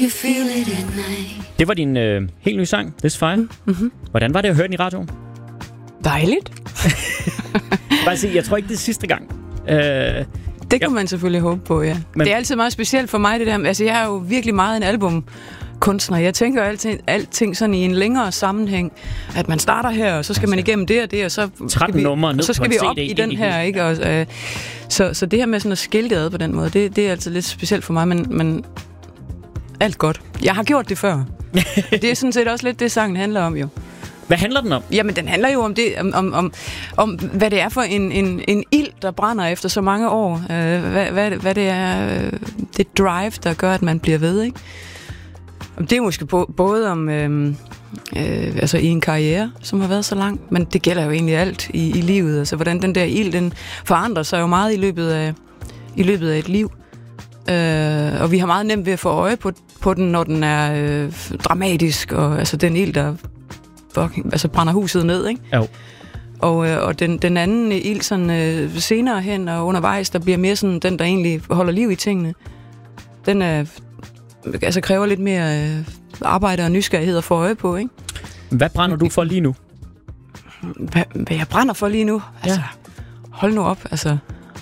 You feel it at night. Det var din helt nye sang, This Fire. Mm-hmm. Hvordan var det at høre den i radioen? Dejligt. Bare sige, jeg tror ikke, det er sidste gang. Det kan man selvfølgelig håbe på, ja. Men det er altid meget specielt for mig, det der. Altså, jeg er jo virkelig meget en albumkunstner. Jeg tænker alting sådan i en længere sammenhæng. At man starter her, og så skal man igennem det og det, og så 13 numre ned, så skal vi op CD, i den her, ikke? Og, så det her med sådan at skilte ad på den måde, det er altid lidt specielt for mig, men alt godt. Jeg har gjort det før. Det er sådan set også lidt det, sangen handler om, jo. Hvad handler den om? Jamen, den handler jo om det, om hvad det er for en ild, der brænder efter så mange år. Hvad det er, det drive, der gør, at man bliver ved, ikke? Det er måske både om altså i en karriere, som har været så lang, men det gælder jo egentlig alt i livet. Altså, hvordan den der ild, den forandrer sig jo meget i løbet af et liv. Og vi har meget nemt ved at få øje på den, når den er dramatisk, og altså den ild, der brænder huset ned, ikke? Jo. Og den anden ild sådan senere hen og undervejs, der bliver mere sådan den, der egentlig holder liv i tingene. Den er kræver lidt mere arbejde og nysgerrighed at få øje på, ikke? Hvad brænder du for lige nu? Hvad jeg brænder for lige nu? Altså, hold nu op, altså.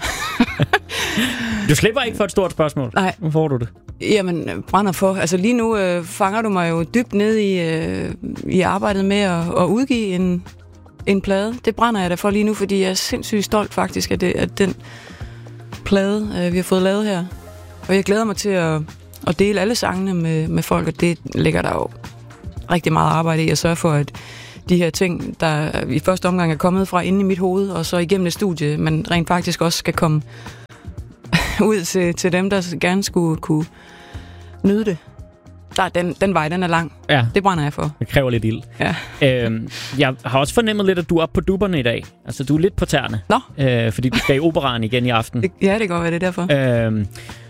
Du slipper ikke for et stort spørgsmål. Nej. Nu får du det. Jamen, brænder for. Altså lige nu fanger du mig jo dybt ned i arbejdet med at udgive en plade. Det brænder jeg da for lige nu, fordi jeg er sindssygt stolt faktisk af den plade, vi har fået lavet her. Og jeg glæder mig til at dele alle sangene med folk, og det ligger der jo rigtig meget arbejde i at sørge for, at de her ting, der i første omgang er kommet fra inde i mit hoved, og så igennem et studie, men rent faktisk også skal komme ud til dem, der gerne skulle kunne nyde det. Den vej, den er lang. Ja. Det brænder jeg for. Det kræver lidt ild. Ja. Jeg har også fornemmet lidt, at du er oppe på dupperne i dag. Altså, du er lidt på tæerne. Nå. Fordi du skal i operaen igen i aften. Ja, det kan godt være, det er derfor.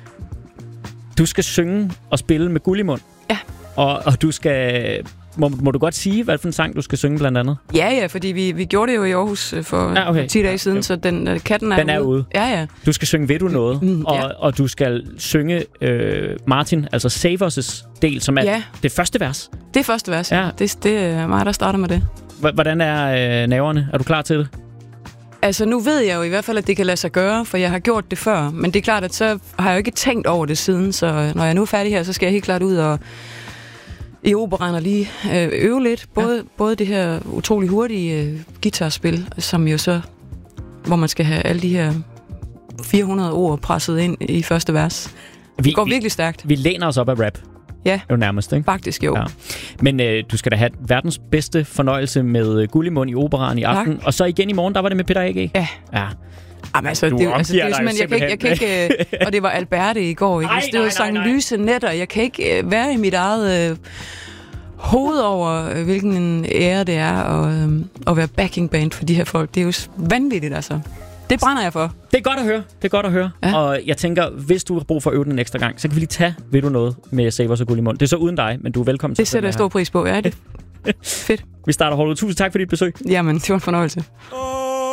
Du skal synge og spille med Gullimund. Ja. Og du skal... Må du godt sige, hvad for en sang du skal synge blandt andet? Ja, fordi vi gjorde det jo i Aarhus for 10 dage siden, så katten er ude. Ja. Du skal synge Ved du noget? Og du skal synge Martin, altså Savers' del, som er det første vers. Det første vers, ja. Det er mig, der starter med det. Hvordan er nerverne? Er du klar til det? Altså, nu ved jeg jo i hvert fald, at det kan lade sig gøre, for jeg har gjort det før. Men det er klart, at så har jeg jo ikke tænkt over det siden, så når jeg nu er færdig her, så skal jeg helt klart ud og i operaen og lige øve lidt. Både det her utrolig hurtige guitarspil, som jo så, hvor man skal have alle de her 400 ord presset ind i første vers. Det går virkelig stærkt. Vi læner os op af rap. Ja, jo nærmest, ikke? Faktisk jo. Ja. Men du skal da have verdens bedste fornøjelse med Gullimund i operaen i aften. Tak. Og så igen i morgen, der var det med Peter A.G. Ja. Jamen, altså, det er jo simpelthen, jeg kan ikke og det var Alberte i går, ikke? Det var sang lyse netter. Jeg kan ikke være i mit eget hoved over, hvilken ære det er at være backing band for de her folk. Det er jo vanvittigt, altså. Det brænder jeg for. Det er godt at høre. Ja. Og jeg tænker, hvis du har brug for at øve den en ekstra gang, så kan vi lige tage Ved du noget med Savers og Gullimund. Det er så uden dig, men du er velkommen til. Det sætter jeg stor pris på. Ja, det fedt. Vi starter holdet. Tusind tak for dit besøg. Jamen, det var en fornøjelse.